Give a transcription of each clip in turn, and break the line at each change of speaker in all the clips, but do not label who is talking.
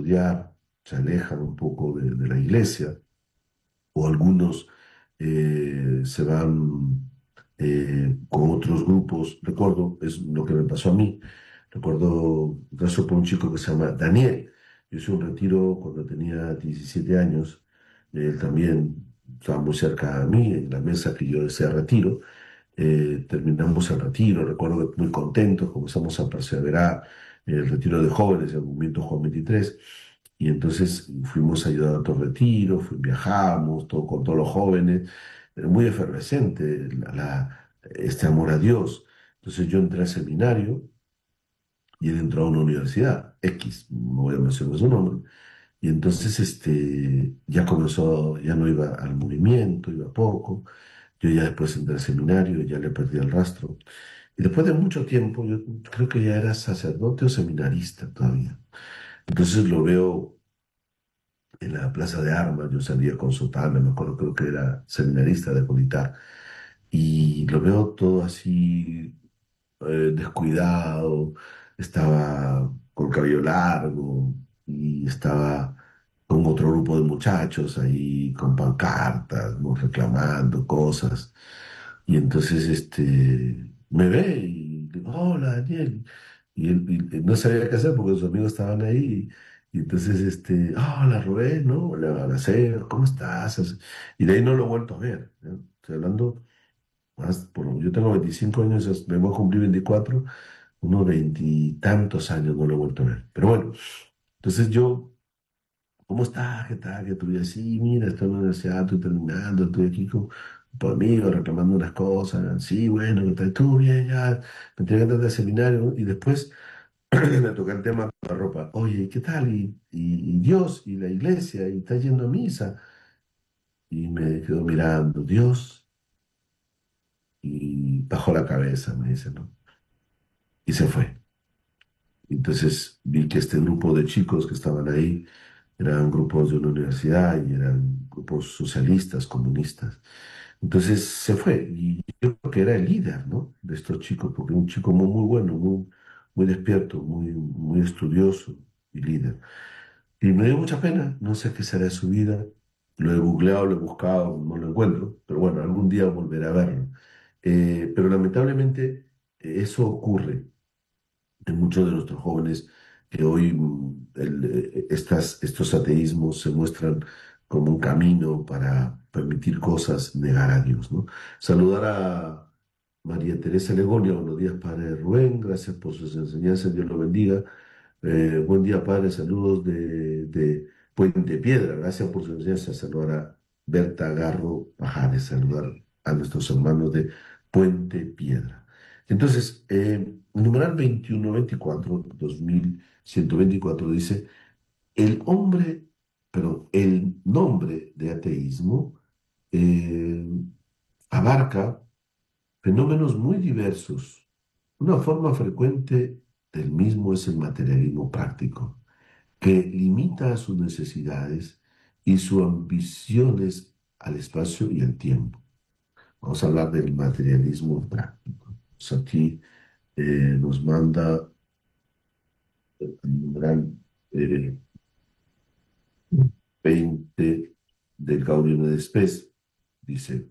estudiar, se alejan un poco de la iglesia, o algunos se van con otros grupos. Recuerdo, es lo que me pasó a mí. Recuerdo un caso por un chico que se llama Daniel. Yo hice un retiro cuando tenía 17 años. Él también estaba muy cerca de mí, en la mesa que yo decía retiro. Terminamos el retiro, recuerdo que muy contentos, comenzamos a perseverar en el retiro de jóvenes, el movimiento Juan 23, y entonces fuimos a ayudar a otro retiro, viajamos todo, con todos los jóvenes, era muy efervescente este amor a Dios. Entonces yo entré al seminario y él entró a una universidad, X, no voy a mencionar su nombre, y entonces ya comenzó, ya no iba al movimiento, iba poco. Yo ya después entré al seminario, ya le perdí el rastro. Y después de mucho tiempo, yo creo que ya era sacerdote o seminarista todavía. Entonces lo veo en la Plaza de Armas, yo salía con sotana, me acuerdo, creo que era seminarista de Colitar. Y lo veo todo así, descuidado, estaba con el cabello largo y estaba con otro grupo de muchachos ahí con pancartas, ¿no? Reclamando cosas. Y entonces me ve y digo, hola Daniel. Y no sabía qué hacer porque sus amigos estaban ahí. Y entonces, hola Rubén, ¿no? Le abracé, ¿cómo estás? Y de ahí no lo he vuelto a ver, ¿no? Estoy hablando yo tengo 25 años, me voy a cumplir 24, unos veintitantos años no lo he vuelto a ver. Pero bueno, entonces yo, ¿cómo estás? ¿Qué tal? ¿Qué tu vida? Sí, mira, estoy en la universidad, estoy terminando, estoy aquí con un amigo reclamando unas cosas. Sí, bueno, ¿qué tal? Tú bien, ya, me tengo que entrar al seminario, ¿no? Y después me toca el tema de la ropa. Oye, ¿qué tal? Y Dios, y la iglesia, y estás yendo a misa. Y me quedo mirando, Dios, y bajó la cabeza, me dice, ¿no? Y se fue. Entonces vi que este grupo de chicos que estaban ahí eran grupos de una universidad y eran grupos socialistas, comunistas. Entonces se fue y yo creo que era el líder, ¿no? De estos chicos, porque un chico muy, muy bueno, muy, muy despierto, muy, muy estudioso y líder. Y me dio mucha pena, no sé qué será de su vida. Lo he googleado, lo he buscado, no lo encuentro, pero bueno, algún día volveré a verlo. Pero lamentablemente eso ocurre en muchos de nuestros jóvenes que hoy estos ateísmos se muestran como un camino para permitir cosas, negar a Dios, ¿no? Saludar a María Teresa Legonia, buenos días, Padre Rubén, gracias por sus enseñanzas, Dios lo bendiga. Buen día, Padre, saludos de Puente Piedra, gracias por sus enseñanzas. Saludar a Berta Garro Pajares, saludar a nuestros hermanos de Puente Piedra. Entonces, el numeral 2124, 2124 dice, el hombre, perdón, el nombre de ateísmo eh, abarca fenómenos muy diversos. Una forma frecuente del mismo es el materialismo práctico, que limita sus necesidades y sus ambiciones al espacio y al tiempo. Vamos a hablar del materialismo práctico. Pues aquí nos manda el numeral eh, 20 del Gaudium et Spes. Dice,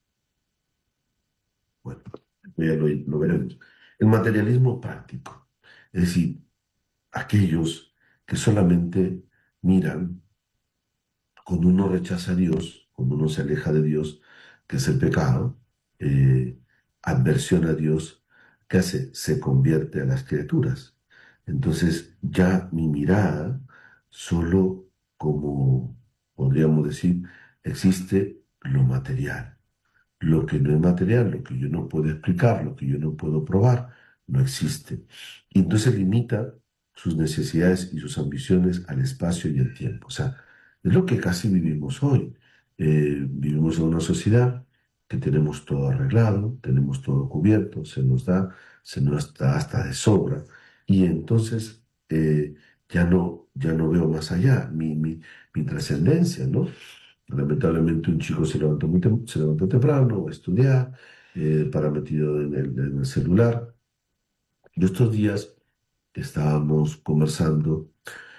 bueno, ya lo veremos. El materialismo práctico, es decir, aquellos que solamente miran cuando uno rechaza a Dios, cuando uno se aleja de Dios, que es el pecado, eh, adversión a Dios, ¿qué hace? Se convierte a las criaturas. Entonces ya mi mirada, solo como podríamos decir, existe lo material. Lo que no es material, lo que yo no puedo explicar, lo que yo no puedo probar, no existe. Y entonces limita sus necesidades y sus ambiciones al espacio y al tiempo. O sea, es lo que casi vivimos hoy. Vivimos en una sociedad que tenemos todo arreglado, tenemos todo cubierto, se nos da hasta de sobra. Y entonces ya no veo más allá mi trascendencia, ¿no? Lamentablemente un chico se levantó temprano a estudiar, para metido en el celular. Y estos días estábamos conversando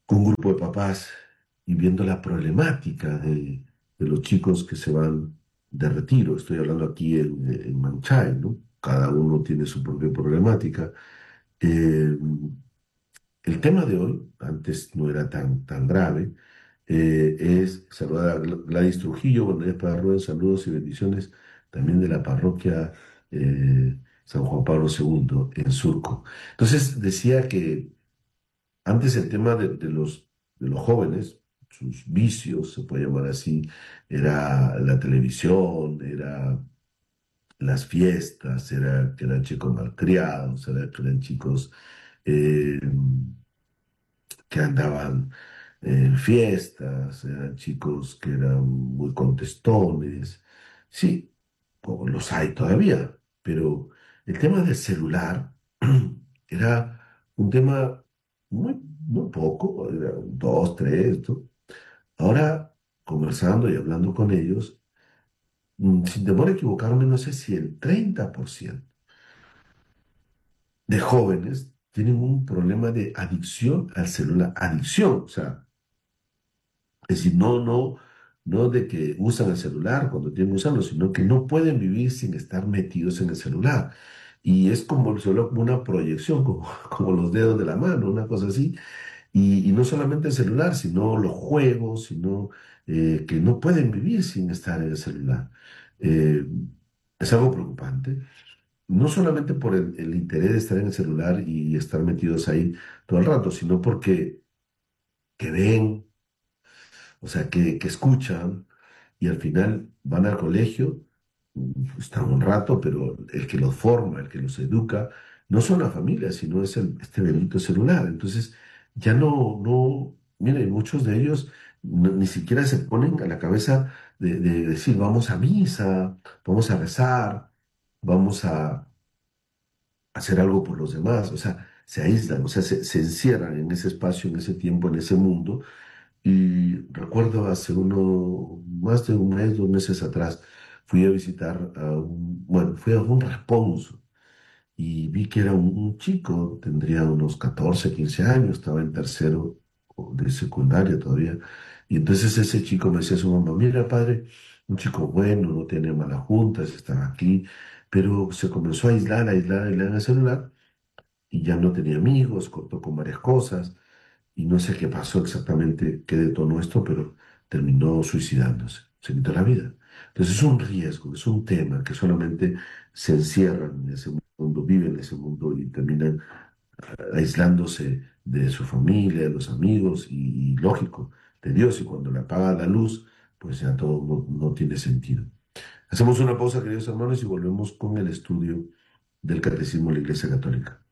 con un grupo de papás y viendo la problemática de los chicos que se van de retiro. Estoy hablando aquí en Manchay, ¿no? Cada uno tiene su propia problemática. Eh, el tema de hoy, antes no era tan grave, es saludar a Gladys Trujillo, buenos días para Rubén, saludos y bendiciones también de la parroquia San Juan Pablo II en Surco. Entonces decía que antes el tema de los jóvenes, sus vicios, se puede llamar así, era la televisión, era las fiestas, era que eran chicos malcriados, era que eran chicos eh, que andaban en fiestas, eran chicos que eran muy contestones. Sí, como los hay todavía, pero el tema del celular era un tema muy poco, era dos, tres, ¿no? Ahora, conversando y hablando con ellos, sin temor a equivocarme, no sé si el 30% de jóvenes tienen un problema de adicción al celular. Adicción, o sea, es decir, no de que usan el celular cuando tienen que usarlo, sino que no pueden vivir sin estar metidos en el celular. Y es como el celular, como una proyección, como, como los dedos de la mano, una cosa así. Y no solamente el celular, sino los juegos, sino que no pueden vivir sin estar en el celular. Eh, es algo preocupante, no solamente por el interés de estar en el celular y estar metidos ahí todo el rato, sino porque que ven, o sea, que escuchan y al final van al colegio, están un rato, pero el que los forma, el que los educa, no son la familia, sino es este bendito celular. Entonces, ya miren, muchos de ellos ni siquiera se ponen a la cabeza de decir, vamos a misa, vamos a rezar, vamos a hacer algo por los demás. O sea, se aíslan, o sea, se encierran en ese espacio, en ese tiempo, en ese mundo y recuerdo hace más de un mes, 2 meses atrás, fui a visitar fui a un responso y vi que era un chico, tendría unos 14 15 años, estaba en tercero de secundaria todavía. Y entonces ese chico me decía a su mamá, mira padre, un chico bueno, no tiene malas juntas, estaba aquí, pero se comenzó a aislar, aislar en el celular y ya no tenía amigos, cortó con varias cosas y no sé qué pasó exactamente, qué detonó esto, pero terminó suicidándose, se quitó la vida. Entonces es un riesgo, es un tema que solamente se encierran en ese mundo, viven en ese mundo y terminan aislándose de su familia, de los amigos y lógico, de Dios. Y cuando le apaga la luz, pues ya todo no tiene sentido. Hacemos una pausa, queridos hermanos, y volvemos con el estudio del Catecismo de la Iglesia Católica.